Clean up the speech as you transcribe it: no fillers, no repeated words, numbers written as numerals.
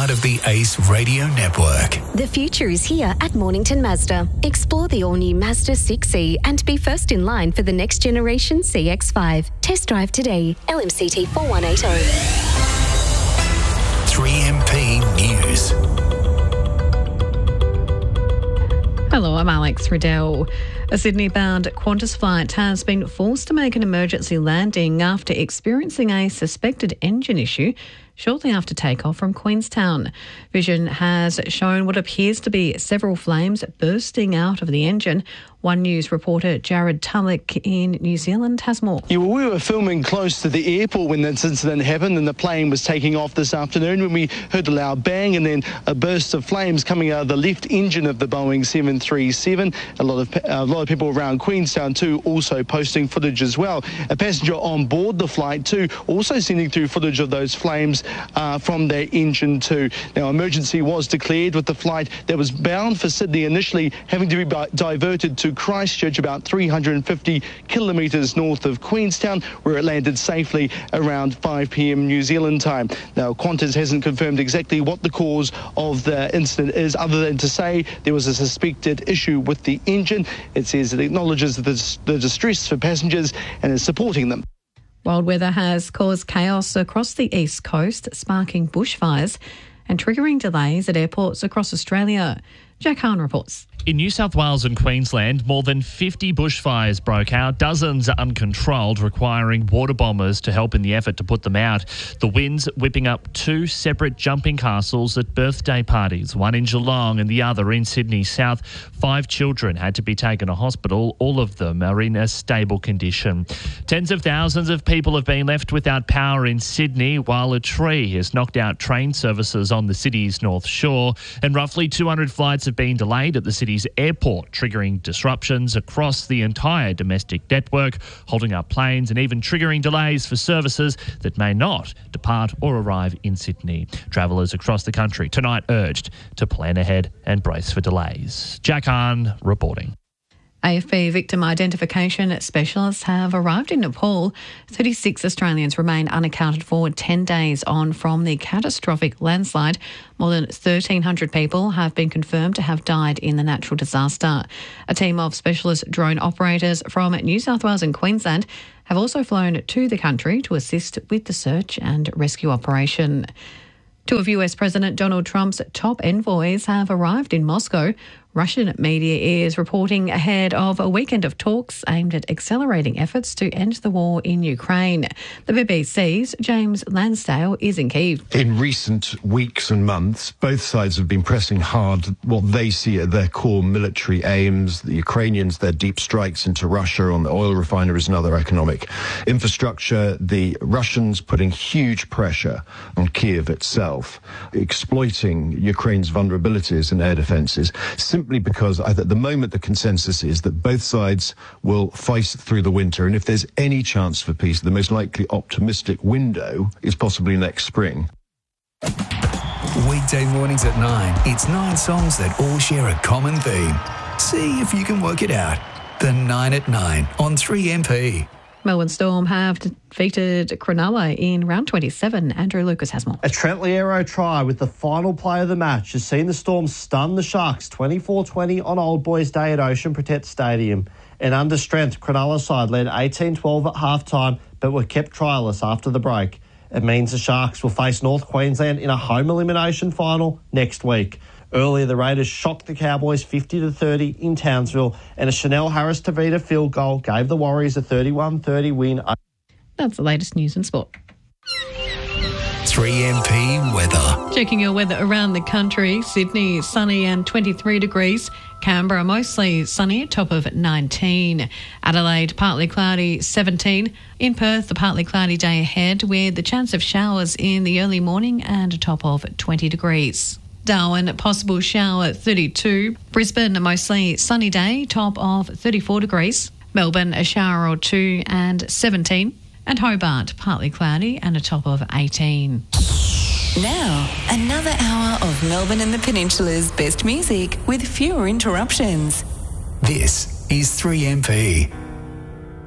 part of the Ace Radio Network. The future is here at Mornington Mazda. Explore the all-new Mazda 6e and be first in line for the next generation CX-5. Test drive today. LMCT 4180. 3MP News. Hello, I'm Alex Riddell. A Sydney-bound Qantas flight has been forced to make an emergency landing after experiencing a suspected engine issue shortly after takeoff from Queenstown. Vision has shown what appears to be several flames bursting out of the engine. One News reporter Jared Tulloch in New Zealand has more. Yeah, well, we were filming close to the airport when this incident happened, and the plane was taking off this afternoon when we heard a loud bang and then a burst of flames coming out of the left engine of the Boeing 737. A lot of people around Queenstown too also posting footage as well. A passenger on board the flight too also sending through footage of those flames from their engine too. Now, emergency was declared with the flight that was bound for Sydney initially having to be diverted to Christchurch, about 350 kilometres north of Queenstown, where it landed safely around 5 p.m. New Zealand time. Now, Qantas hasn't confirmed exactly what the cause of the incident is, other than to say there was a suspected issue with the engine. It says it acknowledges the distress for passengers and is supporting them. Wild weather has caused chaos across the east coast, sparking bushfires and triggering delays at airports across Australia. Jack Hahn reports. In New South Wales and Queensland, more than 50 bushfires broke out, dozens are uncontrolled, requiring water bombers to help in the effort to put them out. The winds whipping up two separate jumping castles at birthday parties, one in Geelong and the other in Sydney South. 5 children had to be taken to hospital. All of them are in a stable condition. Tens of thousands of people have been left without power in Sydney, while a tree has knocked out train services on the city's North Shore, and roughly 200 flights have been delayed at the city's airport, triggering disruptions across the entire domestic network, holding up planes and even triggering delays for services that may not depart or arrive in Sydney. Travellers across the country tonight urged to plan ahead and brace for delays. Jack Hahn reporting. AFP victim identification specialists have arrived in Nepal. 36 Australians remain unaccounted for 10 days on from the catastrophic landslide. More than 1,300 people have been confirmed to have died in the natural disaster. A team of specialist drone operators from New South Wales and Queensland have also flown to the country to assist with the search and rescue operation. Two of US President Donald Trump's top envoys have arrived in Moscow. Russian media is reporting ahead of a weekend of talks aimed at accelerating efforts to end the war in Ukraine. The BBC's James Lansdale is in Kyiv. In recent weeks and months, both sides have been pressing hard what they see are their core military aims. The Ukrainians, their deep strikes into Russia on the oil refineries and other economic infrastructure. The Russians putting huge pressure on Kyiv itself, exploiting Ukraine's vulnerabilities in air defences, simply because at the moment the consensus is that both sides will fight through the winter, and if there's any chance for peace, the most likely optimistic window is possibly next spring. Weekday mornings at 9, it's 9 songs that all share a common theme. See if you can work it out. The 9 at 9 on 3MP. Melbourne Storm have defeated Cronulla in round 27. Andrew Lucas has more. A Trent Liero try with the final play of the match has seen the Storm stun the Sharks 24-20 on Old Boys Day at Ocean Protect Stadium. An under-strength Cronulla side led 18-12 at half-time but were kept trialless after the break. It means the Sharks will face North Queensland in a home elimination final next week. Earlier, the Raiders shocked the Cowboys 50-30 in Townsville, and a Chanel Harris-Tavita field goal gave the Warriors a 31-30 win. That's the latest news and sport. 3MP weather. Checking your weather around the country. Sydney, sunny and 23 degrees. Canberra, mostly sunny, top of 19. Adelaide, partly cloudy, 17. In Perth, a partly cloudy day ahead with the chance of showers in the early morning and a top of 20 degrees. Darwin, possible shower, 32. Brisbane, a mostly sunny day, top of 34 degrees. Melbourne, a shower or two and 17. And Hobart, partly cloudy and a top of 18. Now, another hour of Melbourne and the Peninsula's best music with fewer interruptions. This is 3MP.